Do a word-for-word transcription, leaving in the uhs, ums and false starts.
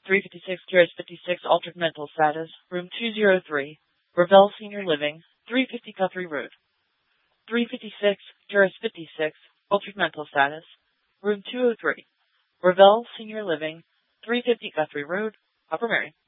three fifty-six, Terrace fifty-six, altered mental status. Room two oh three, Ravel Senior Living, three fifty Guthrie Road. three fifty-six, Terrace fifty-six, altered mental status. Room two oh three, Ravel Senior Living, three fifty Guthrie Road, Upper Mary.